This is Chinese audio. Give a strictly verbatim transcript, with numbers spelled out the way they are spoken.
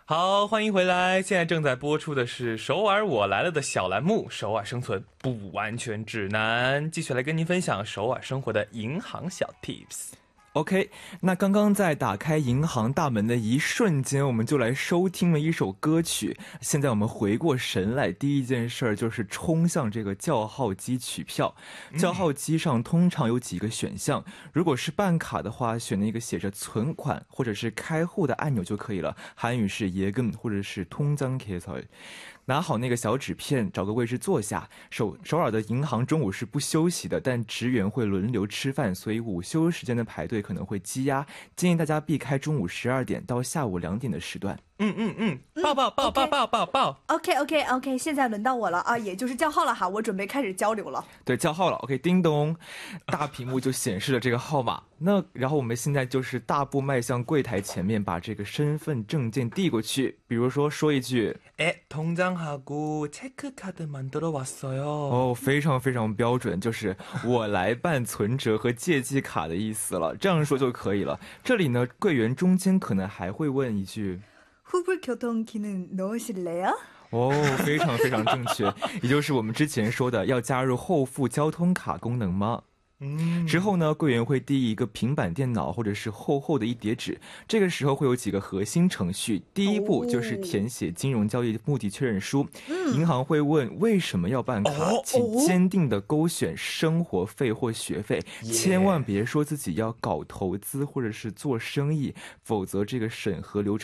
好，欢迎回来。现在正在播出的是首尔我来了的小栏目《首尔生存不完全指南》，继续来跟您分享首尔生活的银行小 tips。OK， 那刚刚在打开银行大门的一瞬间，我们就来收听了一首歌曲。现在我们回过神来，第一件事儿就是冲向这个叫号机取票。叫号机上通常有几个选项，如果是办卡的话，选那个写着存款或者是开户的按钮就可以了，韩语是예금或者是통장개설。拿好那个小纸片，找个位置坐下。首首尔的银行中午是不休息的，但职员会轮流吃饭，所以午休时间的排队可能会积压，建议大家避开中午十二点到下午两点的时段。 嗯嗯嗯，抱抱抱抱抱抱抱。 OK OK OK， 现在轮到我了啊，也就是叫号了哈，我准备开始交流了。 对，叫号了。OK， 叮咚，大屏幕就显示了这个号码。那然后我们现在就是大步迈向柜台前面，把这个身份证件递过去。比如说说一句， 哎，통장하고 체크카드 만들어 왔어요。 哦，非常非常标准，就是我来办存折和借记卡的意思了。这样说就可以了。这里呢，柜员中间可能还会问一句。 후불교통기능 넣으실래요？ 哦，非常非常正确，也就是我们之前说的要加入后付交通卡功能吗？嗯，之后呢，柜员会递一个平板电脑或者是厚厚的一叠纸，这个时候会有几个核心程序。第一步就是填写金融交易目的确认书，哦、银行会问为什么要办卡，哦、请坚定的勾选生活费或学费，哦、千万别说自己要搞投资或者是做生意，否则这个审核流程